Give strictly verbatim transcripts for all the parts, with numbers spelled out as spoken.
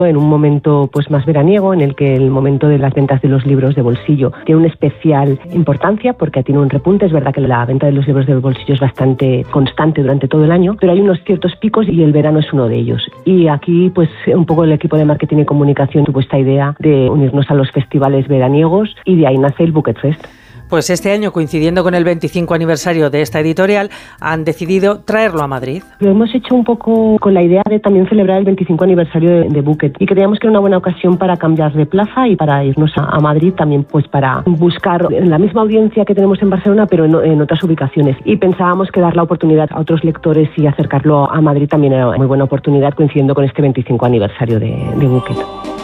en un momento pues más veraniego, en el que el momento de las ventas de los libros de bolsillo tiene una especial importancia porque tiene un repunte. Es verdad que la venta de los libros de bolsillo es bastante constante durante todo el año, pero hay unos ciertos picos y el verano es uno de ellos. Y aquí pues un poco el equipo de marketing y comunicación tuvo esta idea de unirnos a los festivales veraniegos y de ahí nace el Bucket Fest. Pues este año, coincidiendo con el veinticinco aniversario de esta editorial, han decidido traerlo a Madrid. Lo hemos hecho un poco con la idea de también celebrar el veinticinco aniversario de, de Bucket y creíamos que era una buena ocasión para cambiar de plaza y para irnos a, a Madrid también, pues para buscar la misma audiencia que tenemos en Barcelona, pero en, en otras ubicaciones. Y pensábamos que dar la oportunidad a otros lectores y acercarlo a Madrid también era una muy buena oportunidad, coincidiendo con este veinticinco aniversario de, de Bucket.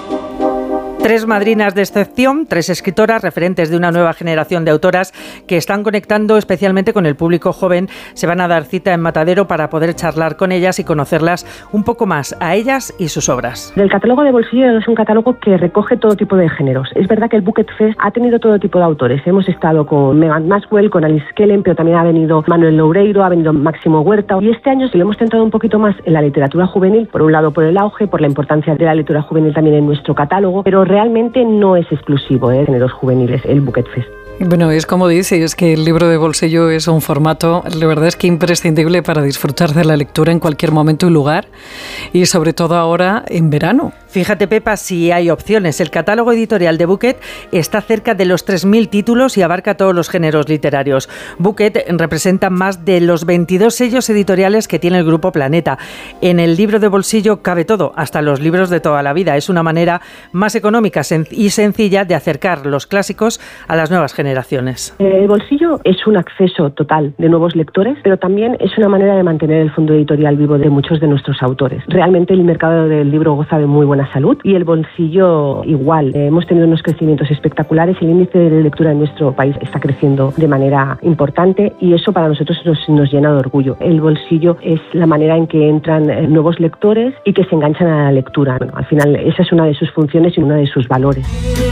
Tres madrinas de excepción, tres escritoras referentes de una nueva generación de autoras que están conectando especialmente con el público joven. Se van a dar cita en Matadero para poder charlar con ellas y conocerlas un poco más, a ellas y sus obras. El catálogo de bolsillo es un catálogo que recoge todo tipo de géneros. Es verdad que el Bucket Fest ha tenido todo tipo de autores. Hemos estado con Megan Maxwell, con Alice Kellen, pero también ha venido Manuel Loureiro, ha venido Máximo Huerta. Y este año sí lo hemos centrado un poquito más en la literatura juvenil, por un lado por el auge, por la importancia de la literatura juvenil también en nuestro catálogo, pero realmente no es exclusivo de ¿eh? géneros juveniles el Bucket Fest. Bueno, es como dice, es que el libro de bolsillo es un formato, la verdad es que imprescindible para disfrutar de la lectura en cualquier momento y lugar, y sobre todo ahora en verano. Fíjate, Pepa, si hay opciones. El catálogo editorial de Bucket está cerca de los tres mil títulos y abarca todos los géneros literarios. Bucket representa más de los veintidós sellos editoriales que tiene el Grupo Planeta. En el libro de bolsillo cabe todo, hasta los libros de toda la vida. Es una manera más económica y sencilla de acercar los clásicos a las nuevas generaciones. El bolsillo es un acceso total de nuevos lectores, pero también es una manera de mantener el fondo editorial vivo de muchos de nuestros autores. Realmente el mercado del libro goza de muy buena salud y el bolsillo igual. Eh, hemos tenido unos crecimientos espectaculares. El índice de lectura en nuestro país está creciendo de manera importante y eso para nosotros nos, nos llena de orgullo. El bolsillo es la manera en que entran eh, nuevos lectores y que se enganchan a la lectura. Bueno, al final esa es una de sus funciones y uno de sus valores.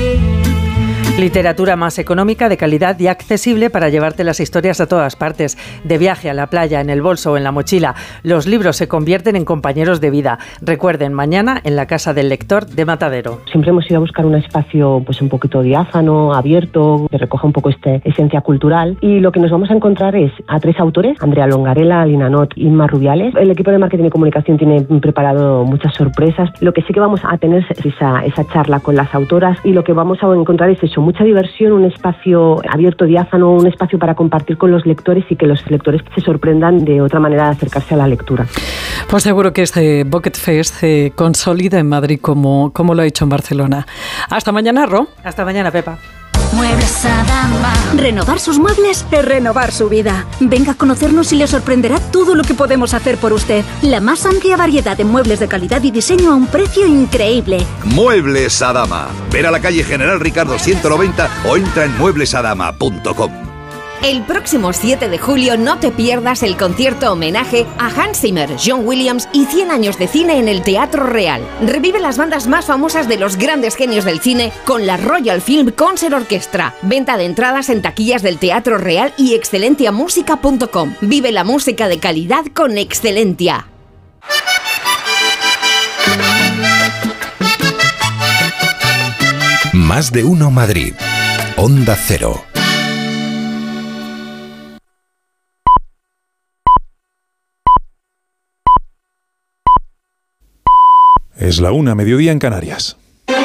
Literatura más económica, de calidad y accesible para llevarte las historias a todas partes. De viaje a la playa, en el bolso o en la mochila. Los libros se convierten en compañeros de vida. Recuerden, mañana en la Casa del Lector de Matadero. Siempre hemos ido a buscar un espacio pues un poquito diáfano, abierto, que recoja un poco esta esencia cultural. Y lo que nos vamos a encontrar es a tres autores, Andrea Longarela, Lina Not y Inma Rubiales. El equipo de marketing y comunicación tiene preparado muchas sorpresas. Lo que sí que vamos a tener es esa, esa charla con las autoras y lo que vamos a encontrar es eso, mucha diversión, un espacio abierto, diáfano, un espacio para compartir con los lectores y que los lectores se sorprendan de otra manera de acercarse a la lectura. Pues seguro que este Bucket Fest se consolida en Madrid como, como lo ha hecho en Barcelona. Hasta mañana, Ro. Hasta mañana, Pepa. Muebles Adama. Renovar sus muebles es renovar su vida. Venga a conocernos y le sorprenderá todo lo que podemos hacer por usted. La más amplia variedad de muebles de calidad y diseño a un precio increíble. Muebles Adama. Ven a la calle General Ricardo ciento noventa o entra en muebles adama punto com. El próximo siete de julio no te pierdas el concierto homenaje a Hans Zimmer, John Williams y cien años de cine en el Teatro Real. Revive las bandas más famosas de los grandes genios del cine con la Royal Film Concert Orchestra. Venta de entradas en taquillas del Teatro Real y excelentia música punto com. Vive la música de calidad con Excelentia. Más de uno Madrid. Onda Cero. Es la una, mediodía en Canarias.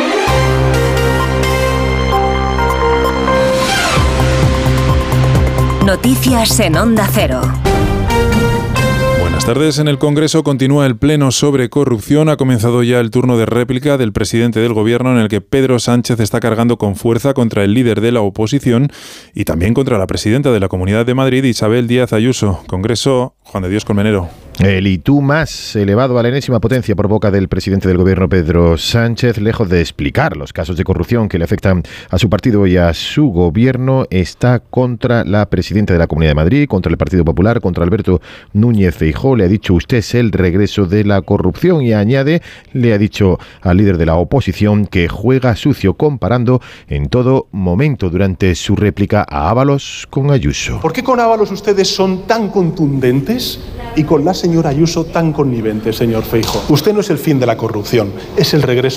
Noticias en Onda Cero. Buenas tardes. En el Congreso continúa el pleno sobre corrupción. Ha comenzado ya el turno de réplica del presidente del Gobierno, en el que Pedro Sánchez está cargando con fuerza contra el líder de la oposición y también contra la presidenta de la Comunidad de Madrid, Isabel Díaz Ayuso. Congreso, Juan de Dios Colmenero. El y tú más elevado a la enésima potencia por boca del presidente del Gobierno, Pedro Sánchez, lejos de explicar los casos de corrupción que le afectan a su partido y a su gobierno, está contra la presidenta de la Comunidad de Madrid, contra el Partido Popular, contra Alberto Núñez Feijóo. Le ha dicho: usted es el regreso de la corrupción, y añade, le ha dicho al líder de la oposición que juega sucio, comparando en todo momento durante su réplica a Ábalos con Ayuso. ¿Por qué con Ábalos ustedes son tan contundentes y con la señora Ayuso tan connivente, señor Feijóo? Usted no es el fin de la corrupción, es el regreso